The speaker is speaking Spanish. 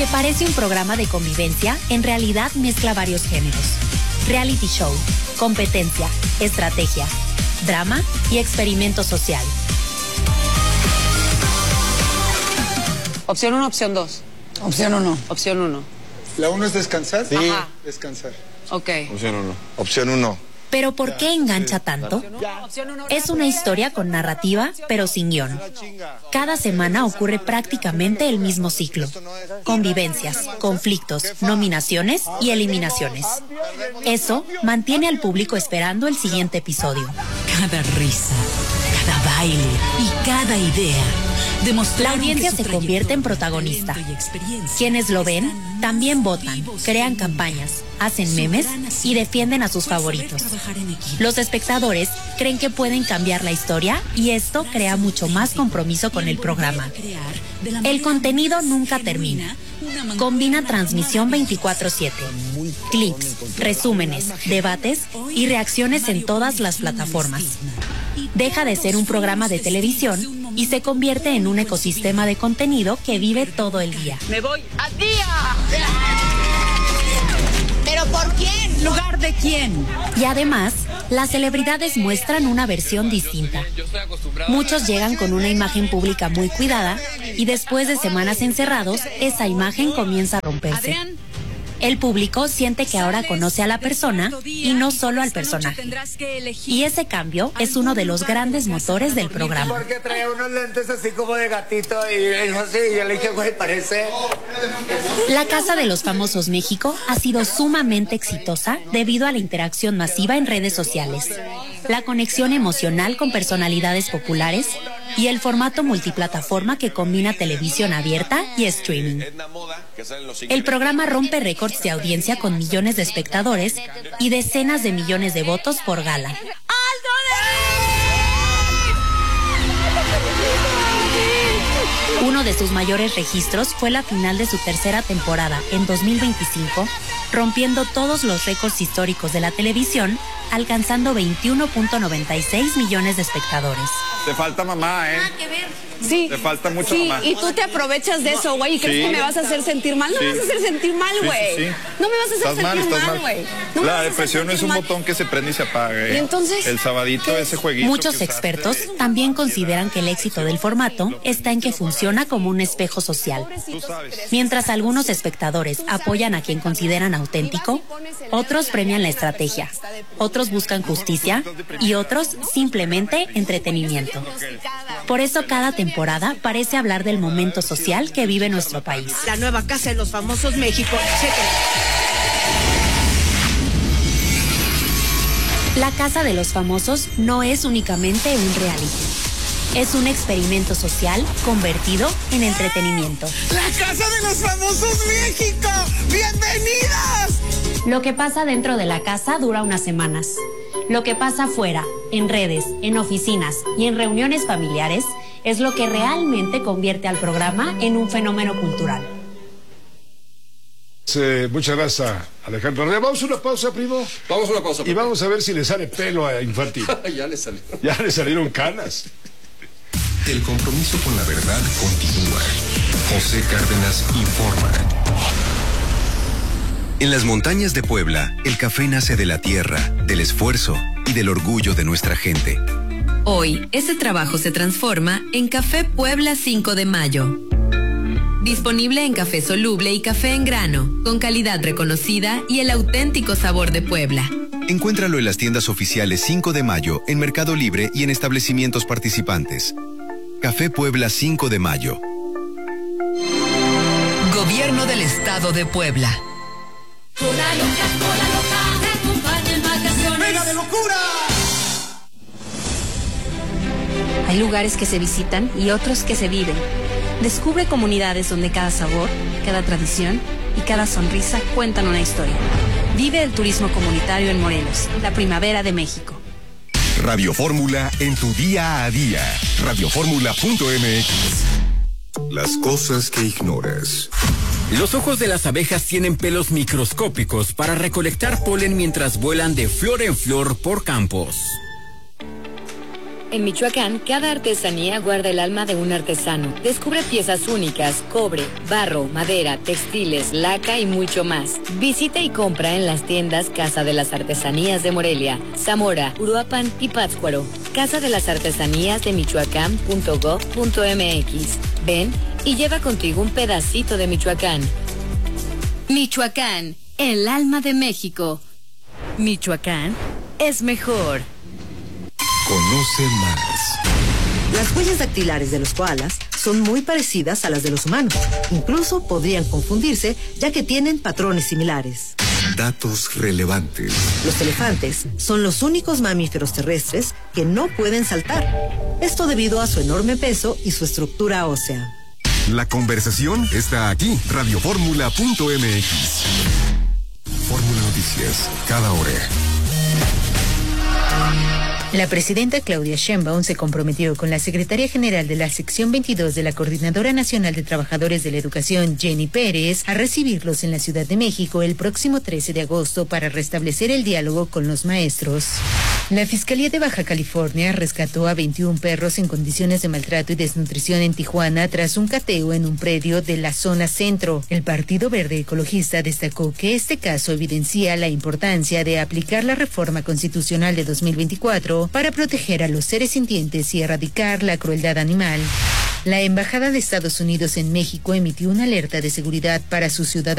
que parece un programa de convivencia, en realidad mezcla varios géneros. Reality show, competencia, estrategia, drama y experimento social. Opción 1, opción 2. Opción 1. Opción 1. ¿La 1 es descansar? Sí. Ajá. Descansar. Ok. Opción 1. Opción 1. ¿Pero por qué engancha tanto? Es una historia con narrativa, pero sin guión. Cada semana ocurre prácticamente el mismo ciclo. Convivencias, conflictos, nominaciones y eliminaciones. Eso mantiene al público esperando el siguiente episodio. Cada risa, cada baile y cada idea. La audiencia se convierte en protagonista. Quienes lo ven también votan, crean campañas, hacen memes y defienden a sus favoritos. Los espectadores creen que pueden cambiar la historia y esto crea mucho más compromiso con el programa. El contenido nunca termina. Combina transmisión 24/7, clips, resúmenes, debates y reacciones en todas las plataformas. Deja de ser un programa de televisión y se convierte en un ecosistema de contenido que vive todo el día. ¡Me voy a día! ¿Pero por quién? ¿Lugar de quién? Y además, las celebridades muestran una versión distinta. Muchos llegan con una imagen pública muy cuidada y después de semanas encerrados, esa imagen comienza a romperse. El público siente que ahora conoce a la persona y no solo al personaje. Y ese cambio es uno de los grandes motores del programa. Porque traía unos lentes así como de gatito y dijo así, y yo le dije, güey, parece... La Casa de los Famosos México ha sido sumamente exitosa debido a la interacción masiva en redes sociales, la conexión emocional con personalidades populares y el formato multiplataforma que combina televisión abierta y streaming. El programa rompe récords de audiencia con millones de espectadores y decenas de millones de votos por gala. Uno de sus mayores registros fue la final de su tercera temporada en 2025, rompiendo todos los récords históricos de la televisión, alcanzando 21.96 millones de espectadores. Te falta mamá, ¿eh? Sí. Te falta mucho sí, mamá. y tú te aprovechas de eso, güey, y crees Sí. que me vas a hacer sentir mal. No Sí. me vas a hacer sentir mal, Sí, güey. sí, sí. No me vas a hacer sentir mal, güey. No me vas a La hacer depresión no es sentir un mal. botón que se prende y se apaga, ¿eh? ¿Y entonces? El sabadito, ese jueguito. Muchos que usaste. expertos también consideran que el éxito del formato está en que funciona como un espejo social. Mientras algunos espectadores apoyan a quien consideran auténtico, otros premian la estrategia, otros buscan justicia y otros simplemente entretenimiento. Por eso cada temporada parece hablar del momento social que vive nuestro país. La nueva Casa de los Famosos México. La Casa de los Famosos no es únicamente un reality. Es un experimento social convertido en entretenimiento. ¡La Casa de los Famosos México! ¡Bienvenidos! Lo que pasa dentro de la casa dura unas semanas. Lo que pasa afuera, en redes, en oficinas y en reuniones familiares, es lo que realmente convierte al programa en un fenómeno cultural. Muchas gracias, Alejandro. Vamos a una pausa, primo. Vamos a una pausa. Y vamos a ver si le sale pelo a Infantil. Ya le salió. Ya le salieron canas. El compromiso con la verdad continúa. José Cárdenas informa. En las montañas de Puebla, el café nace de la tierra, del esfuerzo y del orgullo de nuestra gente. Hoy, ese trabajo se transforma en Café Puebla 5 de Mayo. Disponible en café soluble y café en grano, con calidad reconocida y el auténtico sabor de Puebla. Encuéntralo en las tiendas oficiales 5 de Mayo, en Mercado Libre y en establecimientos participantes. Café Puebla 5 de Mayo. Gobierno del Estado de Puebla. ¡Venga de locura! Hay lugares que se visitan y otros que se viven. Descubre comunidades donde cada sabor, cada tradición y cada sonrisa cuentan una historia. Vive el turismo comunitario en Morelos, la primavera de México. Radio Fórmula en tu día a día. Radioformula.mx. Las cosas que ignoras. Los ojos de las abejas tienen pelos microscópicos para recolectar polen mientras vuelan de flor en flor por campos. En Michoacán, cada artesanía guarda el alma de un artesano. Descubre piezas únicas, cobre, barro, madera, textiles, laca y mucho más. Visita y compra en las tiendas Casa de las Artesanías de Morelia, Zamora, Uruapan y Pátzcuaro. Casa de las Artesanías de Michoacán.gov.mx. Ven y lleva contigo un pedacito de Michoacán. Michoacán, el alma de México. Michoacán es mejor. Conoce más. Las huellas dactilares de los koalas son muy parecidas a las de los humanos. Incluso podrían confundirse, ya que tienen patrones similares. Datos relevantes. Los elefantes son los únicos mamíferos terrestres que no pueden saltar. Esto debido a su enorme peso y su estructura ósea. La conversación está aquí. Radioformula.mx. Fórmula Noticias, cada hora. La presidenta Claudia Sheinbaum se comprometió con la secretaria general de la sección 22 de la Coordinadora Nacional de Trabajadores de la Educación, Jenny Pérez, a recibirlos en la Ciudad de México el próximo 13 de agosto para restablecer el diálogo con los maestros. La Fiscalía de Baja California rescató a 21 perros en condiciones de maltrato y desnutrición en Tijuana tras un cateo en un predio de la zona centro. El Partido Verde Ecologista destacó que este caso evidencia la importancia de aplicar la reforma constitucional de 2024 para proteger a los seres sintientes y erradicar la crueldad animal. La Embajada de Estados Unidos en México emitió una alerta de seguridad para sus ciudadanos